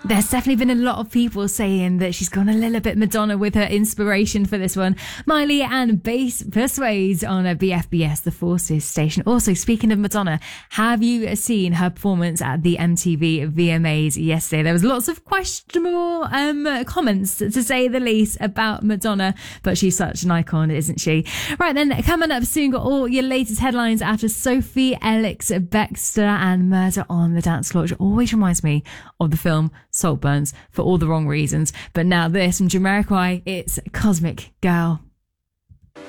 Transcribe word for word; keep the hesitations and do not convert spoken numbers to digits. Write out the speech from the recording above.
There's definitely been a lot of people saying that she's gone a little bit Madonna with her inspiration for this one. Miley and Bass Persuades on a B F B S, the Forces station. Also, speaking of Madonna, have you seen her performance at the M T V V M As yesterday? There was lots of questionable um, comments, to say the least, about Madonna, but she's such an icon, isn't she? Right then, coming up soon, got all your latest headlines after Sophie Ellis-Bextor and Murder on the Dance Floor, which always reminds me of the film Saltburns for all the wrong reasons. But now this from Jamiroquai, it's Cosmic Girl.